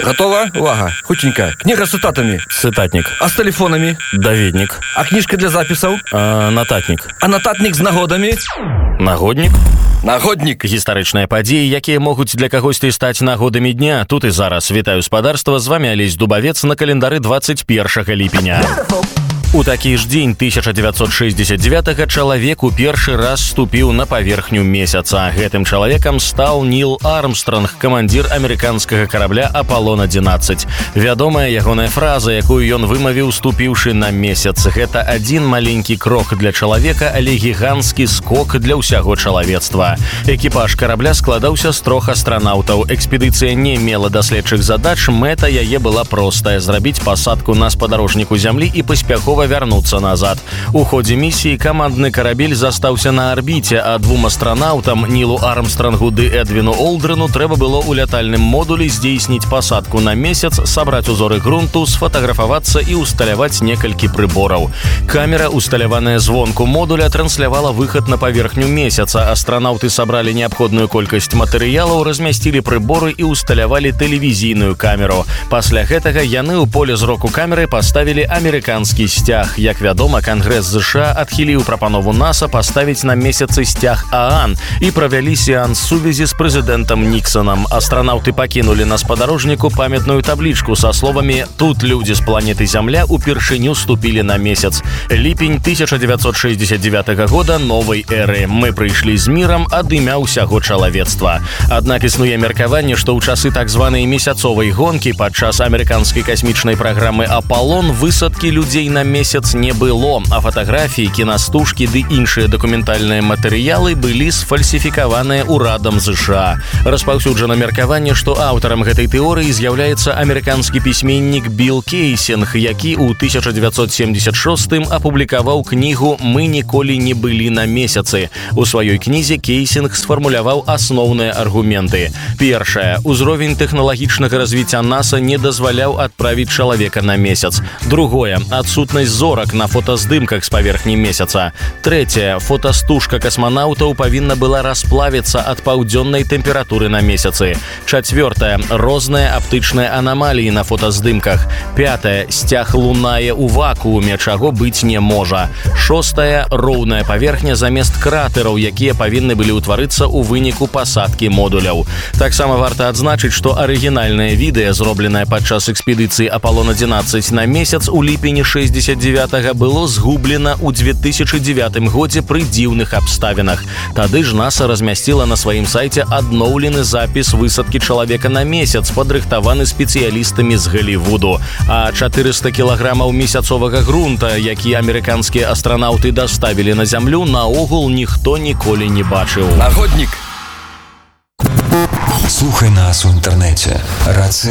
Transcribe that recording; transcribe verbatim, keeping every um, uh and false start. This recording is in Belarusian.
Готова? Увага. Хутенько. Книга с цитатами. Цитатник. А с телефонами? Даведник. А книжка для записаў? А, нататник. А нататник з нагодамі? Нагодник. Нагодник. Гістарычныя падзеі, якія могуць для кагосьці стаць нагодамі дня. Тут і зараз. Вітаю спадарства, з вами Алесь Дубавец на календары двадцать першага ліпеня. У такі ж дзень тысяча дзевяцьсот шэсцьдзесят дзевятага чалавек у першы раз ступіў на паверхню месяца. Гэтым чалавекам стаў Ніл Армстронг, камандзір амерыканскага карабля Аполлон адзінаццаць. Вядомая ягоная фраза, якую ён вымавіў, ступіўшы на месяц. Гэта адзін маленькі крок для чалавека, але гіганцкі скок для ўсяго чалавецтва. Экіпаж карабля складаўся з трох астранаўтаў. Экспедыцыя не мела даследчых задач, мэта яе была простая – зрабіць пасадку на спадарожніку зямлі і паспяхова вярнуцца назад. У ходзе місіі камандны карабель застаўся на арбіце, а двум астранаўтам Нілу Армстронгу ды Эдвіну Олдрену трэба было ў лятальным модулі здзейсніць пасадку на месяц, сабраць узоры грунту, сфатаграфавацца і усталяваць некалькі прыбораў. Камера, усталяваная звонку модуля, транслявала выхад на паверхню месяца. Астранаўты сабралі неабходную колькасць матэрыялаў, размясцілі прыборы і усталявалі тэлевізійную камеру. Пасля гэтага яны ў поле зроку камеры паставілі амерыканскі сцяг. Як вядома, Кангрэс ЗША адхіліў прапанову НАСА паставіць на месяцы сцяг ААН і правялі сеанс сувязі з прэзідэнтам Ніксанам. Астранаўты пакінулі на спадарожніку памятную таблічку са словамі «Тут людзі з планеты Зямля упершыню ступілі на месяц». Ліпень тысяча дзевяцьсот шэсцьдесят дзевятага года новай эры. Мы прыйшлі з мірам ад імя ўсяго чалавецтва. Аднак існуе меркаванне, што ў часы так званай месяцовай гонкі падчас амерыканскай касмічнай праграмы «Аполлон» высадкі людзей на месяц месяц не было, а фатаграфіі, кінастужкі ды іншыя дакументальныя матэрыялы былі сфальсіфікаваныя ўрадам ЗША. Распаўсюджана меркаванне, што аўтарам гэтай тэорыі з'яўляецца амерыканскі пісьменнік Біл Кейсінг, які ў тысяча дзевяцьсот семьдесят шостым апублікаваў кнігу «Мы ніколі не былі на месяцы». У сваёй кнізе Кейсінг сфармуляваў асноўныя аргументы. Першае. Узровень тэхналагічнага развіцця НАСА не дазваляў адправіць чалавека на месяц. Другое. Адсутнасць зорак на фотаздымках з паверхні месяца. Трэцяе. Фотастужка касманаўтаў павінна была расплавіцца ад паўдзённай тэмпературы на месяцы. Чацвёртае. Розныя аптычныя анамаліі на фотаздымках. Пятае. Сцяг лунае ў вакууме, чаго быць не можа. Шостае. Роўная паверхня замест кратэраў, якія павінны былі ўтварыцца ў выніку пасадкі модуляў. Таксама варта адзначыць, што арыгінальнае відэа, зробленае падчас экспедыцыі Аполлон адзінаццаць на месяц у ліпені шэсцьдесят девятага было згублена ў две тысячы дзевятым годзе пры дзіўных абставінах. Тады ж НАСА размясціла на сваім сайце адноўлены запіс высадкі чалавека на месяц, падрыхтаваны спецыялістамі з Галівуду. А чатырыста кілаграмаў месяцовага грунта, які амерыканскія астранаўты даставілі на зямлю, наогул ніхто ніколі не бачыў. Нагодник. Слухай нас у інтэрнэце. Рацы